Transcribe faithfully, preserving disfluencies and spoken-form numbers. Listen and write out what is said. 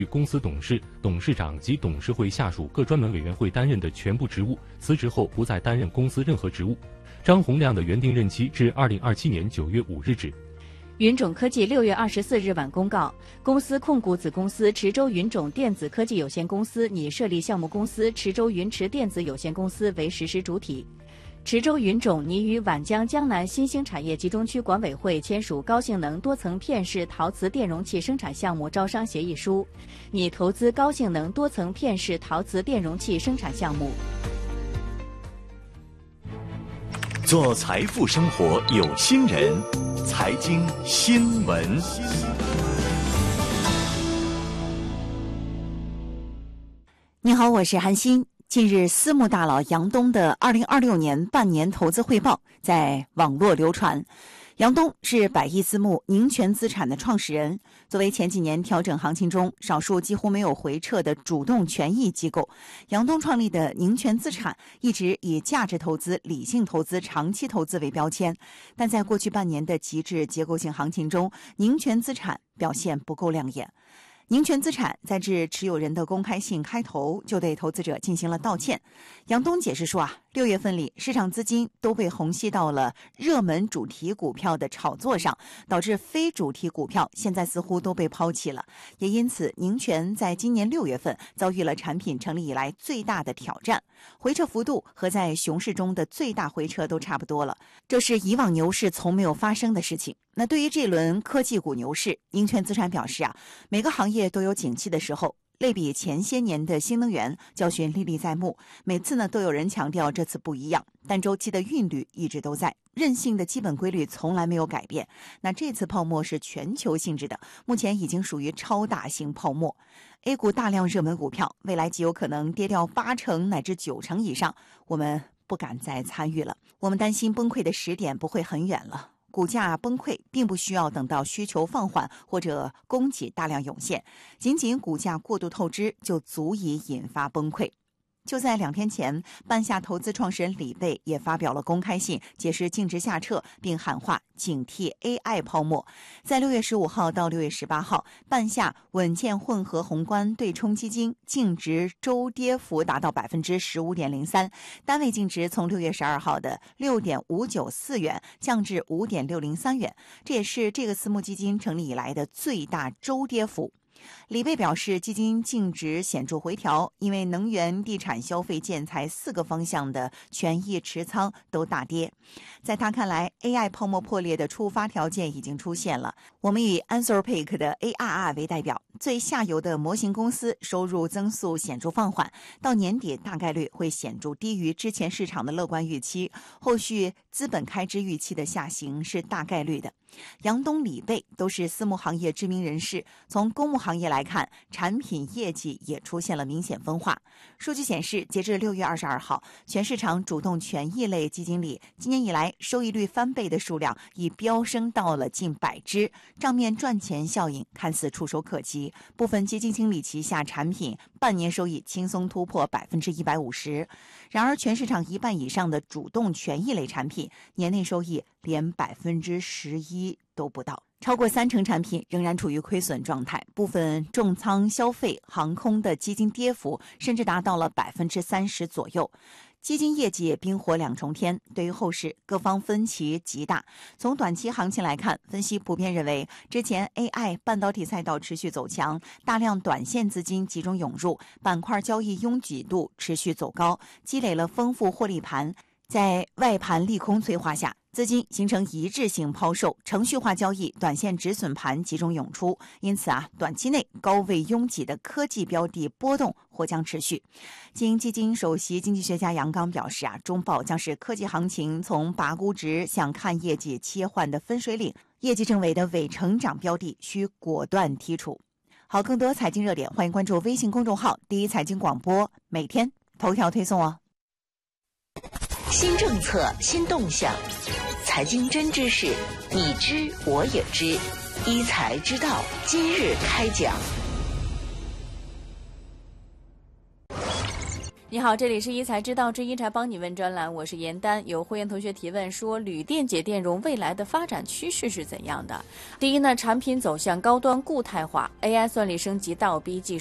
公司董事、董事长及董事会下属各专门委员会担任的全部职务，辞职后不再担任公司任何职务。张洪亮的原定任期至二零二七年九月五日止。 云种科技六月二十四日晚公告，公司控股子公司池州云种电子科技有限公司拟设立项目公司池州云池电子有限公司为实施主体。池州云种拟与皖江江南新兴产业集中区管委会签署高性能多层片式陶瓷电容器生产项目招商协议书，拟投资高性能多层片式陶瓷电容器生产项目。 做财富生活有心人，财经新闻。 你好，我是韩欣。近日，私募大佬杨东的二零二六年半年投资汇报在网络流传。杨东是百亿私募宁泉资产的创始人，作为前几年调整行情中少数几乎没有回撤的主动权益机构，杨东创立的宁泉资产一直以价值投资、理性投资、长期投资为标签，但在过去半年的极致结构性行情中，宁泉资产表现不够亮眼。宁泉资产在致持有人的公开信开头就对投资者进行了道歉。杨东解释说啊，六月份里市场资金都被虹吸到了热门主题股票的炒作上，导致非主题股票现在似乎都被抛弃了，也因此宁泉在今年六月份遭遇了产品成立以来最大的挑战，回撤幅度和在熊市中的最大回撤都差不多了，这是以往牛市从没有发生的事情。那对于这轮科技股牛市，宁泉资产表示啊，每个行业都有景气的时候，类比前些年的新能源，教训历历在目。每次呢都有人强调这次不一样，但周期的韵律一直都在，韧性的基本规律从来没有改变。那这次泡沫是全球性质的，目前已经属于超大型泡沫。A 股大量热门股票，未来极有可能跌掉八成乃至九成以上，我们不敢再参与了。我们担心崩溃的时点不会很远了。股价崩溃并不需要等到需求放缓或者供给大量涌现，仅仅股价过度透支就足以引发崩溃。就在两天前，半夏投资创始人李贝也发表了公开信，解释净值下撤，并喊话警惕 A I 泡沫。在六月十五号到六月十八号，半夏稳健混合宏观对冲基金净值周跌幅达到百分之十五点零三，单位净值从六月十二号的六点五九四元降至五点六零三元，这也是这个私募基金成立以来的最大周跌幅。李贝表示，基金净值显著回调，因为能源、地产、消费、建材四个方向的权益持仓都大跌。在他看来 ，A I 泡沫破裂的触发条件已经出现了。我们以 Anthropic 的 A R R 为代表，最下游的模型公司收入增速显著放缓，到年底大概率会显著低于之前市场的乐观预期，后续资本开支预期的下行是大概率的。杨东、李贝都是私募行业知名人士，从公募行业来看，产品业绩也出现了明显分化。数据显示，截至六月二十二号，全市场主动权益类基金里，今年以来收益率翻倍的数量已飙升到了近百只，账面赚钱效应看似触手可及。部分基金经理旗下产品半年收益轻松突破百分之一百五十。然而，全市场一半以上的主动权益类产品年内收益连百分之十一都不到。超过三成产品仍然处于亏损状态，部分重仓消费、航空的基金跌幅甚至达到了百分之三十左右。基金业绩也冰火两重天，对于后市各方分歧极大。从短期行情来看，分析普遍认为，之前 A I 半导体赛道持续走强，大量短线资金集中涌入，板块交易拥挤度持续走高，积累了丰富获利盘。在外盘利空催化下，资金形成一致性抛售，程序化交易、短线止损盘集中涌出，因此啊，短期内高位拥挤的科技标的波动或将持续。经基金首席经济学家杨刚表示啊，中报将是科技行情从拔估值向看业绩切换的分水岭，业绩正伟的伪成长标的需果断剔除。好，更多财经热点，欢迎关注微信公众号第一财经广播，每天头条推送哦。 新政策，新动向，财经真知识，你知我也知，一财之道今日开讲。 你好，这里是一财知道之一财帮你问专栏，我是严丹。有会员同学提问说，铝电解电容未来的发展趋势是怎样的？第一呢，产品走向高端固态化 ，A I 算力升级倒逼技术。